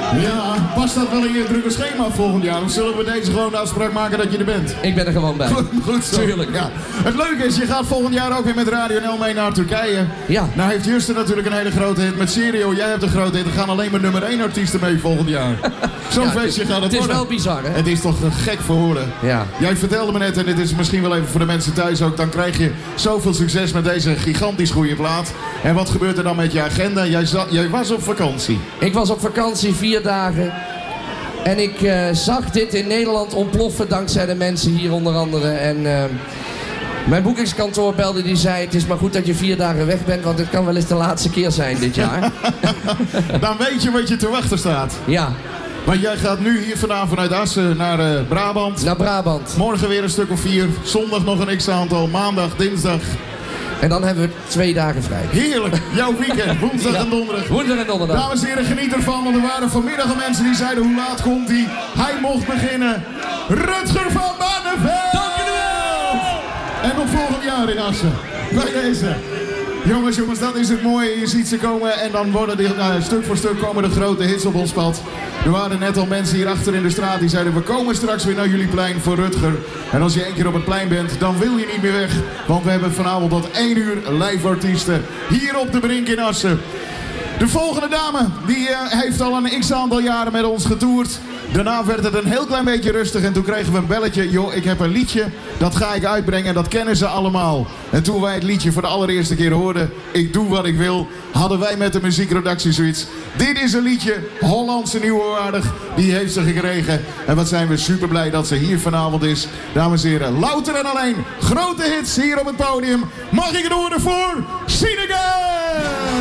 Ja, past dat wel in je drukke schema volgend jaar? Of zullen we deze gewoon de afspraak maken dat je er bent? Ik ben er gewoon bij. Goed zo. Tuurlijk. Ja. Het leuke is, je gaat volgend jaar ook weer met Radio NL mee naar Turkije. Ja. Nou heeft Justin natuurlijk een hele grote hit met Serio. Jij hebt een grote hit. Er gaan alleen maar nummer 1 artiesten mee volgend jaar. Zo'n feestje gaat het worden. Het is wel bizar, hè? Het is toch gek voor horen. Ja. Jij vertelde me net, en dit is misschien wel even voor de mensen thuis ook, dan krijg je zoveel succes met deze gigantisch goede plaat. En wat gebeurt er dan met je agenda? Jij was op vakantie. Ik was op vakantie 4 dagen. En ik zag dit in Nederland ontploffen dankzij de mensen hier onder andere. En mijn boekingskantoor belde, die zei: het is maar goed dat je 4 dagen weg bent, want het kan wel eens de laatste keer zijn dit jaar. Dan weet je wat je te wachten staat. Ja. Maar jij gaat nu hier vandaan vanuit Assen naar Brabant. Naar Brabant. Morgen weer een stuk of 4. Zondag nog een x-aantal. Maandag, dinsdag. En dan hebben we 2 dagen vrij. Heerlijk. Jouw weekend. Woensdag en donderdag. Woensdag en donderdag. Dames en heren, geniet ervan. Want er waren vanmiddag al mensen die zeiden: hoe laat komt hij? Hij mocht beginnen. Rutger van Barneveld. Dank jullie wel. En tot volgend jaar in Assen. Bij deze. Jongens, dat is het mooie. Je ziet ze komen en dan worden stuk voor stuk komen de grote hits op ons pad. Er waren net al mensen hier achter in de straat die zeiden: we komen straks weer naar jullie plein voor Rutger. En als je 1 keer op het plein bent, dan wil je niet meer weg. Want we hebben vanavond tot 1 uur live artiesten hier op de Brink in Assen. De volgende dame, die heeft al een x-aantal jaren met ons getoerd. Daarna werd het een heel klein beetje rustig en toen kregen we een belletje. Joh, ik heb een liedje, dat ga ik uitbrengen en dat kennen ze allemaal. En toen wij het liedje voor de allereerste keer hoorden, Ik doe wat ik wil, hadden wij met de muziekredactie zoiets. Dit is een liedje, Hollandse Nieuwwaardig, die heeft ze gekregen. En wat zijn we super blij dat ze hier vanavond is. Dames en heren, louter en alleen grote hits hier op het podium. Mag ik het horen voor Sineke?